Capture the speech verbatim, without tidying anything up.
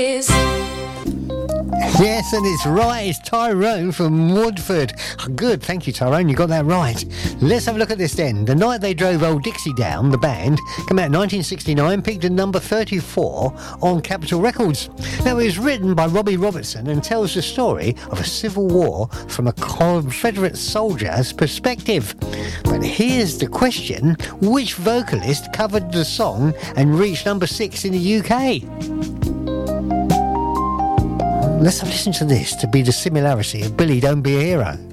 Is. Yes, and it's right. It's Tyrone from Woodford. Oh, good, thank you, Tyrone. You got that right. Let's have a look at this then. The Night They Drove Old Dixie Down, the band, came out in nineteen sixty-nine, peaked at number thirty-four on Capitol Records. Now, it was written by Robbie Robertson and tells the story of a civil war from a Confederate soldier's perspective. But here's the question: which vocalist covered the song and reached number six in the U K? Let's have a listen to this to be the similarity of Billy Don't Be a Hero.